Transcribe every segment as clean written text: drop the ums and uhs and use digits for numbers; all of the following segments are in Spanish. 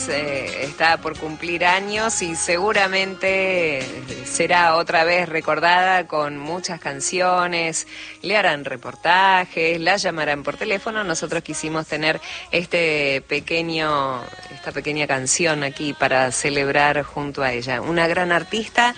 Está por cumplir años y seguramente será otra vez recordada con muchas canciones, le harán reportajes, la llamarán por teléfono. Nosotros quisimos tener esta pequeña canción aquí para celebrar junto a ella. Una gran artista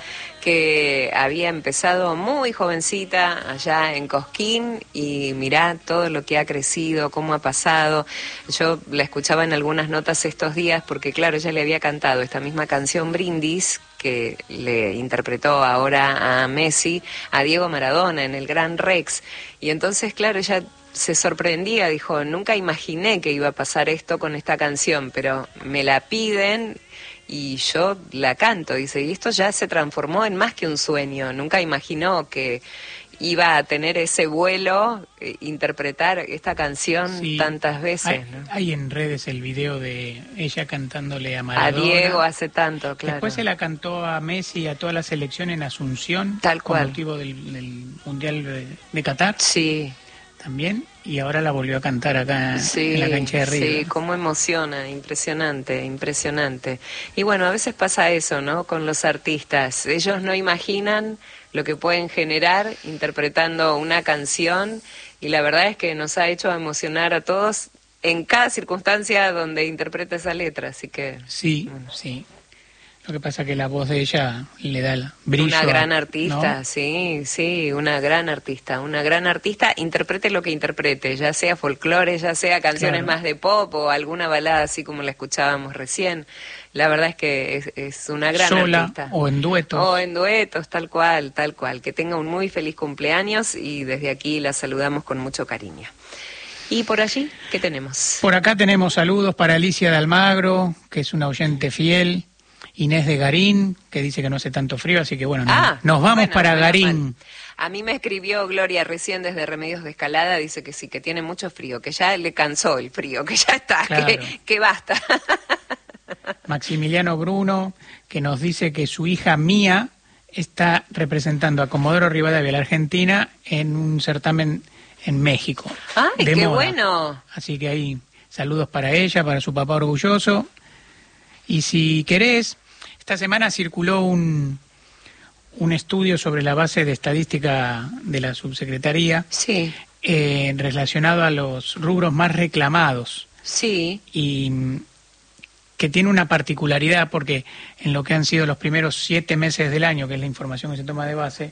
que había empezado muy jovencita allá en Cosquín y mirá todo lo que ha crecido, cómo ha pasado. Yo la escuchaba en algunas notas estos días porque claro, ella le había cantado esta misma canción Brindis que le interpretó ahora a Messi, a Diego Maradona en el Gran Rex, y entonces claro, ella se sorprendía, dijo, nunca imaginé que iba a pasar esto con esta canción, pero me la piden y yo la canto, dice, y esto ya se transformó en más que un sueño, nunca imaginó que iba a tener ese vuelo, interpretar esta canción tantas veces. Hay en redes el video de ella cantándole a Maradona. A Diego hace tanto, claro. Después se la cantó a Messi y a toda la selección en Asunción. Tal cual. Con motivo del Mundial de Qatar. Sí. También, y ahora la volvió a cantar acá en la cancha de River. Sí, cómo emociona, impresionante, impresionante. Y bueno, a veces pasa eso, ¿no? Con los artistas. Ellos no imaginan lo que pueden generar interpretando una canción y la verdad es que nos ha hecho emocionar a todos en cada circunstancia donde interpreta esa letra, así que... Sí, bueno. Sí. Lo que pasa es que la voz de ella le da el brillo. Una gran artista, ¿no? Sí, una gran artista, interprete lo que interprete, ya sea folclore, ya sea canciones más de pop o alguna balada así como la escuchábamos recién. La verdad es que es una gran sola, artista. O en duetos. O en duetos, tal cual. Que tenga un muy feliz cumpleaños y desde aquí la saludamos con mucho cariño. ¿Y por allí qué tenemos? Por acá tenemos saludos para Alicia de Almagro, que es una oyente fiel. Inés de Garín, que dice que no hace tanto frío, así que bueno, nos vamos para Garín. Mal. A mí me escribió Gloria recién desde Remedios de Escalada, dice que sí, que tiene mucho frío, que ya le cansó el frío, que ya está, claro. que basta. Maximiliano Bruno, que nos dice que su hija Mía está representando a Comodoro Rivadavia, la Argentina, en un certamen en México. ¡Ay, qué bueno! Así que ahí saludos para ella, para su papá orgulloso. Y si querés, esta semana circuló un estudio sobre la base de estadística de la subsecretaría relacionado a los rubros más reclamados. Sí. Y que tiene una particularidad porque en lo que han sido los primeros 7 meses del año, que es la información que se toma de base,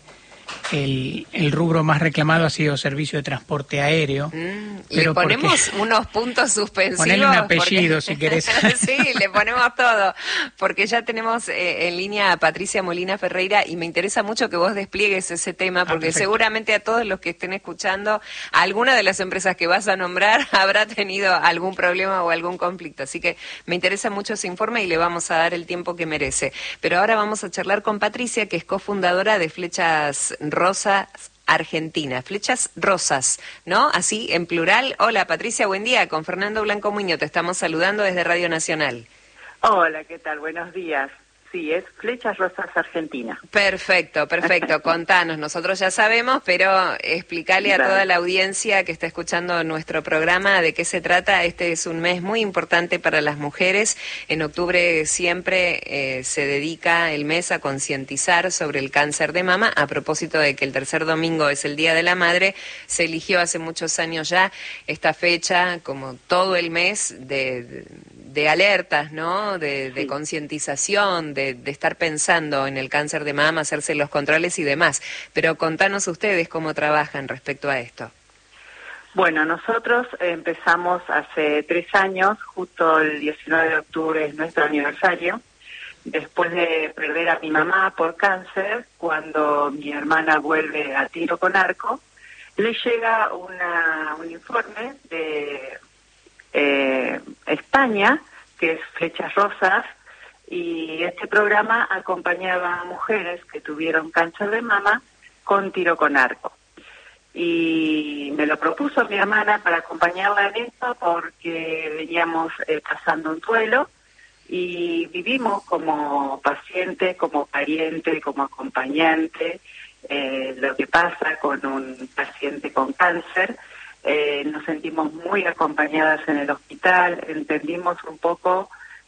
el rubro más reclamado ha sido servicio de transporte aéreo. Le ponemos unos puntos suspensivos. Ponele un apellido si querés. Sí, le ponemos todo. Porque ya tenemos en línea a Patricia Molina Ferreira y me interesa mucho que vos despliegues ese tema porque seguramente a todos los que estén escuchando, alguna de las empresas que vas a nombrar habrá tenido algún problema o algún conflicto. Así que me interesa mucho ese informe y le vamos a dar el tiempo que merece. Pero ahora vamos a charlar con Patricia, que es cofundadora de Flechas Rosas Argentina, Flechas Rosas, ¿no? Así, en plural. Hola, Patricia, buen día. Con Fernando Blanco Muñoz te estamos saludando desde Radio Nacional. Hola, ¿qué tal? Buenos días. Sí, es Flechas Rosas Argentina. Perfecto. Contanos, nosotros ya sabemos, pero explícale a toda la audiencia que está escuchando nuestro programa de qué se trata. Este es un mes muy importante para las mujeres. En octubre siempre se dedica el mes a concientizar sobre el cáncer de mama. A propósito de que el tercer domingo es el Día de la Madre, se eligió hace muchos años ya esta fecha como todo el mes de alertas, ¿no? De concientización, de estar pensando en el cáncer de mama, hacerse los controles y demás. Pero contanos ustedes cómo trabajan respecto a esto. Bueno, nosotros empezamos hace 3 años, justo el 19 de octubre es nuestro aniversario, después de perder a mi mamá por cáncer, cuando mi hermana vuelve a tiro con arco, le llega un informe de España, que es Flechas Rosas, y este programa acompañaba a mujeres que tuvieron cáncer de mama con tiro con arco. Y me lo propuso mi hermana para acompañarla en esto porque veníamos pasando un duelo y vivimos como paciente, como pariente, como acompañante, lo que pasa con un paciente con cáncer. Nos sentimos muy acompañadas en el hospital, entendimos un poco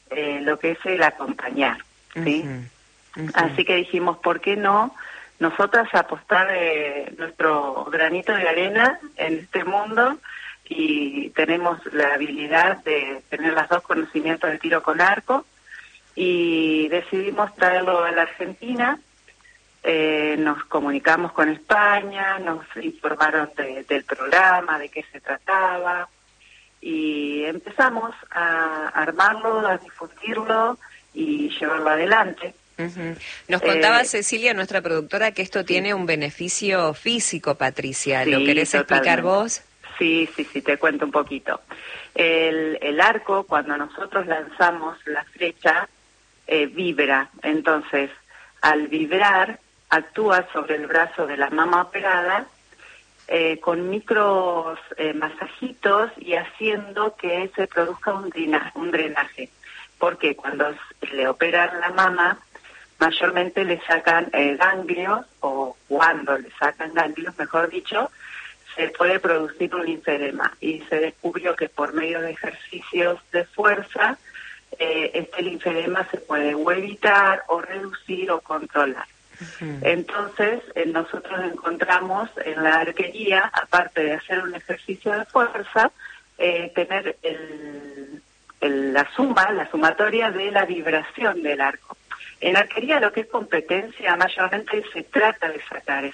lo que es el acompañar, ¿sí? Ujú. Así que dijimos, ¿por qué no nosotras apostar nuestro granito de arena en este mundo? Y tenemos la habilidad de tener las dos conocimientos de tiro con arco, y decidimos traerlo a la Argentina. Nos comunicamos con España, nos informaron del programa, de qué se trataba, y empezamos a armarlo, a difundirlo y llevarlo adelante. Ujú. Nos contaba Cecilia, nuestra productora, que esto tiene un beneficio físico, Patricia. ¿Lo Sí, querés explicar totalmente. vos? Sí, te cuento un poquito. El arco, cuando nosotros lanzamos la flecha, vibra. Entonces, al vibrar, actúa sobre el brazo de la mama operada con micros masajitos y haciendo que se produzca un drenaje. Porque cuando le operan la mama, mayormente le sacan ganglios, o cuando le sacan ganglios, mejor dicho, se puede producir un linfedema. Y se descubrió que por medio de ejercicios de fuerza, este linfedema se puede o evitar, o reducir, o controlar. Entonces, nosotros encontramos en la arquería, aparte de hacer un ejercicio de fuerza, tener la sumatoria de la vibración del arco. En arquería, lo que es competencia, mayormente se trata de sacar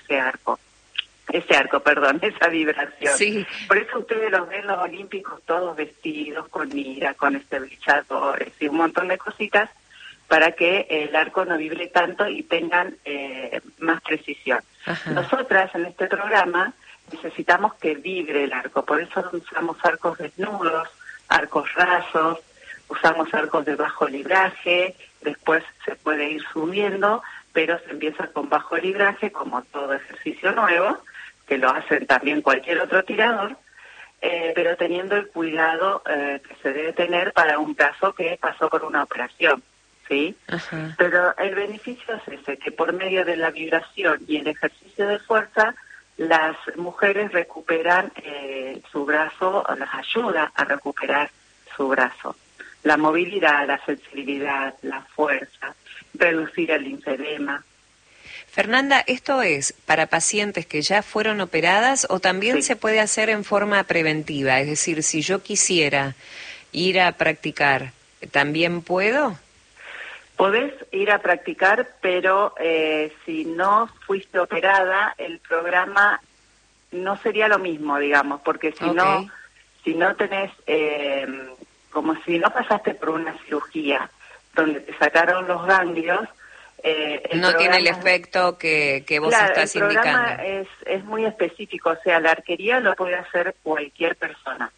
esa vibración. Sí. Por eso ustedes los ven los olímpicos todos vestidos con mira, con estabilizadores y un montón de cositas para que el arco no vibre tanto y tengan más precisión. Ajá. Nosotras en este programa necesitamos que vibre el arco, por eso usamos arcos desnudos, arcos rasos, usamos arcos de bajo libraje, después se puede ir subiendo, pero se empieza con bajo libraje, como todo ejercicio nuevo, que lo hacen también cualquier otro tirador, pero teniendo el cuidado que se debe tener para un caso que pasó por una operación, ¿sí? Ajá. Pero el beneficio es ese, que por medio de la vibración y el ejercicio de fuerza, las mujeres recuperan su brazo, las ayuda a recuperar su brazo. La movilidad, la sensibilidad, la fuerza, reducir el linfedema. Fernanda, ¿esto es para pacientes que ya fueron operadas o también Sí. se puede hacer en forma preventiva? Es decir, si yo quisiera ir a practicar, ¿también puedo? Podés ir a practicar, pero si no fuiste operada, el programa no sería lo mismo, digamos, porque si no tenés, como si no pasaste por una cirugía donde te sacaron los ganglios, no tiene el efecto que vos estás indicando. Claro, el programa es muy específico, o sea, la arquería lo puede hacer cualquier persona.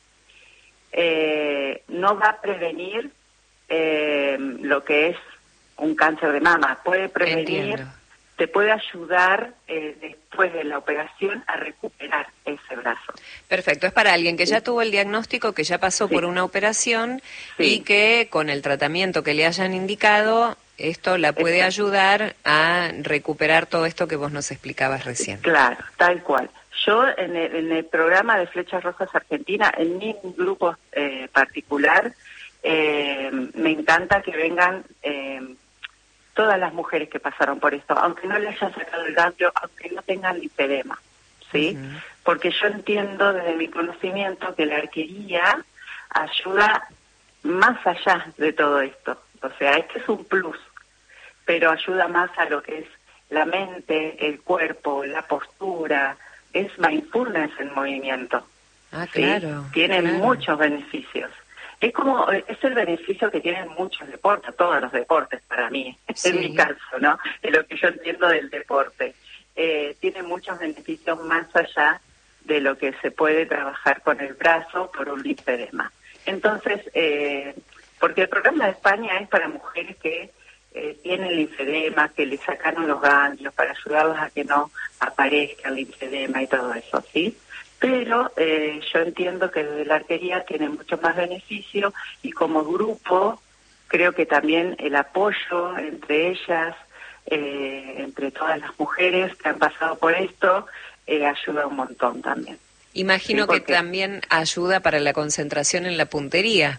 No va a prevenir lo que es un cáncer de mama, puede prevenir, Entiendo. te puede ayudar después de la operación a recuperar ese brazo. Perfecto, es para alguien que ya tuvo el diagnóstico, que ya pasó por una operación y que con el tratamiento que le hayan indicado, esto la puede ayudar a recuperar todo esto que vos nos explicabas recién. Claro, tal cual. Yo en el programa de Flechas Rojas Argentina, en mi grupo particular, me encanta que vengan todas las mujeres que pasaron por esto, aunque no le hayan sacado el ganglio, aunque no tengan linfedema, ¿sí? Porque yo entiendo desde mi conocimiento que la arquería ayuda más allá de todo esto. O sea, este es un plus, pero ayuda más a lo que es la mente, el cuerpo, la postura, es mindfulness en movimiento. Ah, ¿sí? claro. Tiene claro. muchos beneficios. Es el beneficio que tienen muchos deportes, todos los deportes para mí, en mi caso, ¿no? Es lo que yo entiendo del deporte. Tiene muchos beneficios más allá de lo que se puede trabajar con el brazo por un linfedema. Entonces, porque el programa de España es para mujeres que tienen linfedema, que le sacaron los ganglios para ayudarlas a que no aparezca el linfedema y todo eso, ¿sí? Pero yo entiendo que desde la arquería tiene mucho más beneficio y como grupo creo que también el apoyo entre ellas, entre todas las mujeres que han pasado por esto, ayuda un montón también. Imagino que también ayuda para la concentración en la puntería.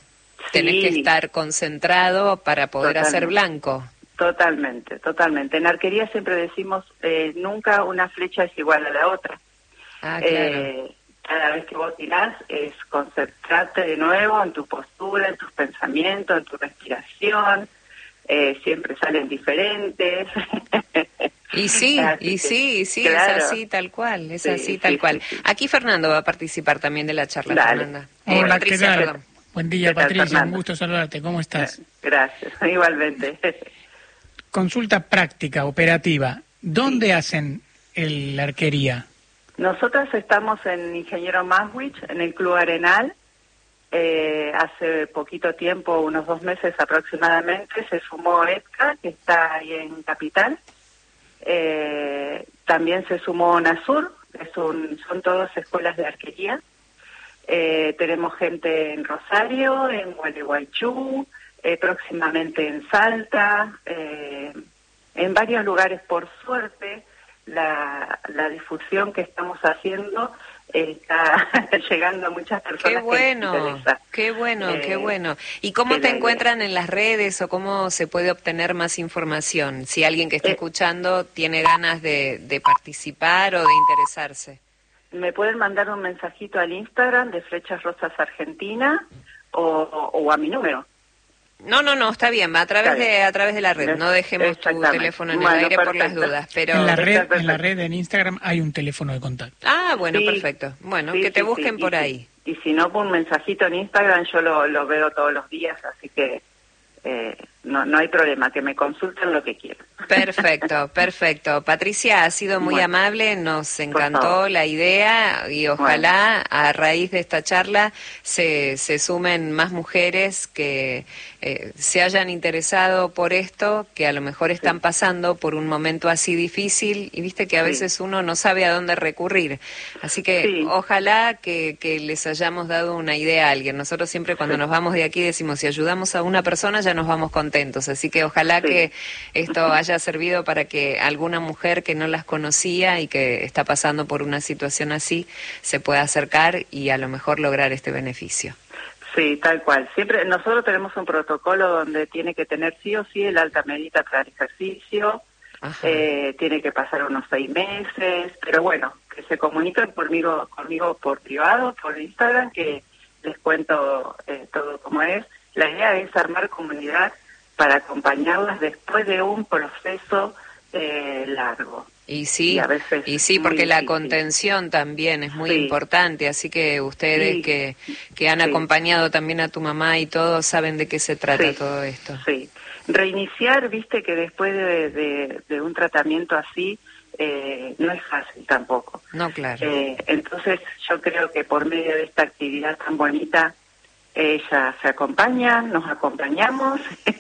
tenés que Sí. estar concentrado para poder hacer Totalmente. blanco. Totalmente, totalmente. En arquería siempre decimos, nunca una flecha es igual a la otra. Ah, claro. Cada vez que vos tirás es concentrarte de nuevo en tu postura, en tus pensamientos, en tu respiración. Siempre salen diferentes. Y sí, Así que, es claro. así tal cual, es Sí, así tal sí, cual. sí, sí. Aquí Fernando va a participar también de la charla, Dale. Fernanda. Hola, Patricia, ¿qué tal? perdón. Buen día, ¿Qué tal, Patricia, un Fernando? gusto saludarte. ¿Cómo estás? Gracias, igualmente. Consulta práctica, operativa. ¿Dónde hacen la arquería? Nosotras estamos en Ingeniero Maswich, en el Club Arenal. Hace poquito tiempo, unos 2 meses aproximadamente, se sumó ETCA, que está ahí en Capital. También se sumó NASUR, son todas escuelas de arquería. Tenemos gente en Rosario, en Gualeguaychú, próximamente en Salta, en varios lugares. Por suerte, la difusión que estamos haciendo está llegando a muchas personas. Qué que les bueno, interesa. qué bueno, qué bueno. ¿Y cómo que te la encuentran en las redes o cómo se puede obtener más información? Si alguien que está Eh, escuchando tiene ganas de participar o de interesarse. Me pueden mandar un mensajito al Instagram de Flechas Rosas Argentina o a mi número. No, está bien, va Está bien. a través de la red. No dejemos tu Exactamente. teléfono en el Bueno, aire por las perfecto. dudas, En pero la Está red en Instagram hay un teléfono de contacto. ah, bueno, Sí, perfecto. Bueno, sí, que te sí, busquen sí. por ahí. Y si no, por un mensajito en Instagram, yo lo veo todos los días, así que no hay problema, que me consulten lo que quieran. Perfecto, perfecto. Patricia, ha sido muy Bueno, amable, nos por encantó favor. la idea y ojalá a raíz de esta charla se sumen más mujeres que se hayan interesado por esto, que a lo mejor están pasando por un momento así difícil y viste que a Sí. veces uno no sabe a dónde recurrir. Así que Sí. ojalá que les hayamos dado una idea a alguien. Nosotros siempre cuando nos vamos de aquí decimos, si ayudamos a una persona ya nos vamos contentos. Así que ojalá Sí. que esto haya servido para que alguna mujer que no las conocía y que está pasando por una situación así se pueda acercar y a lo mejor lograr este beneficio. Sí, tal cual. Siempre nosotros tenemos un protocolo donde tiene que tener sí o sí el alta medida para el ejercicio. Ajá. Tiene que pasar unos 6 meses, pero bueno, que se comuniquen conmigo por privado, por Instagram, que les cuento todo como es. La idea es armar comunidad para acompañarlas después de un proceso largo. Y sí, a veces muy porque la difícil. contención también es muy Sí. importante, así que ustedes Sí. que han Sí. acompañado también a tu mamá y todo, saben de qué se trata Sí. todo esto. Sí. Reiniciar, viste que después de un tratamiento así, no es fácil tampoco. No, claro. Entonces yo creo que por medio de esta actividad tan bonita, ellas se acompañan, nos acompañamos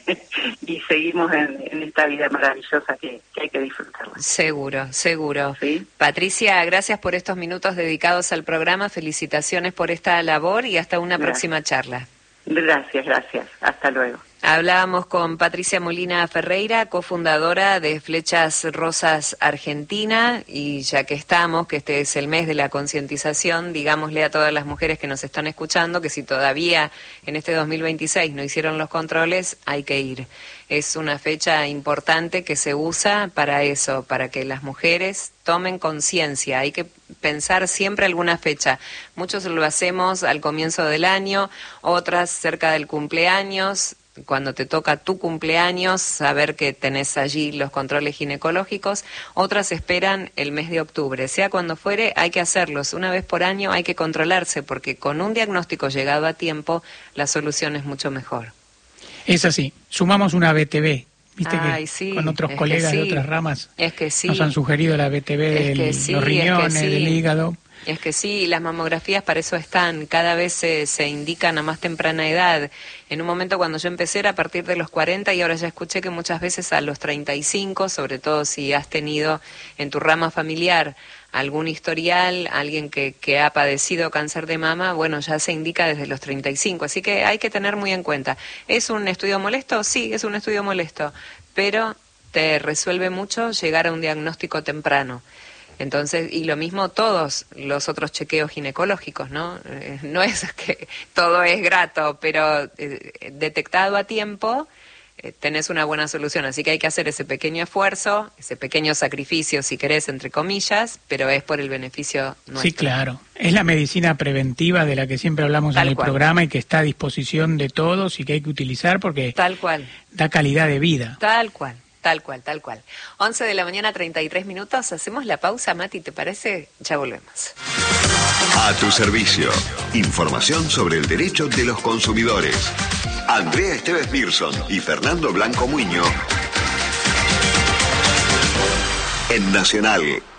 y seguimos en esta vida maravillosa que hay que disfrutarla. Seguro, seguro. ¿Sí? Patricia, gracias por estos minutos dedicados al programa, felicitaciones por esta labor y hasta una Gracias. próxima charla. Gracias. Hasta luego. Hablábamos con Patricia Molina Ferreira, cofundadora de Flechas Rosas Argentina, y ya que estamos, que este es el mes de la concientización, digámosle a todas las mujeres que nos están escuchando que si todavía en este 2026 no hicieron los controles, hay que ir. Es una fecha importante que se usa para eso, para que las mujeres tomen conciencia. Hay que pensar siempre alguna fecha. Muchos lo hacemos al comienzo del año, otras cerca del cumpleaños. Cuando te toca tu cumpleaños, saber que tenés allí los controles ginecológicos, otras esperan el mes de octubre. Sea cuando fuere, hay que hacerlos. Una vez por año hay que controlarse, porque con un diagnóstico llegado a tiempo, la solución es mucho mejor. Es así, sumamos una BTV. Viste Ay, que sí, con otros es que colegas sí, de otras ramas es que sí. nos han sugerido la BTV de los riñones, del hígado. Es que sí, las mamografías para eso están, cada vez se indican a más temprana edad. En un momento cuando yo empecé era a partir de los 40 y ahora ya escuché que muchas veces a los 35, sobre todo si has tenido en tu rama familiar algún historial, alguien que ha padecido cáncer de mama, bueno, ya se indica desde los 35, así que hay que tener muy en cuenta. ¿Es un estudio molesto? Sí, es un estudio molesto, pero te resuelve mucho llegar a un diagnóstico temprano. Entonces, y lo mismo todos los otros chequeos ginecológicos, ¿no? No es que todo es grato, pero detectado a tiempo, tenés una buena solución. Así que hay que hacer ese pequeño esfuerzo, ese pequeño sacrificio, si querés, entre comillas, pero es por el beneficio nuestro. Sí, claro. Es la medicina preventiva de la que siempre hablamos en el programa y que está a disposición de todos y que hay que utilizar porque tal cual da calidad de vida. Tal cual. 11 de la mañana, 33 minutos. Hacemos la pausa, Mati, ¿te parece? Ya volvemos. A tu servicio. Información sobre el derecho de los consumidores. Andrea Esteves Mirson y Fernando Blanco Muño en Nacional.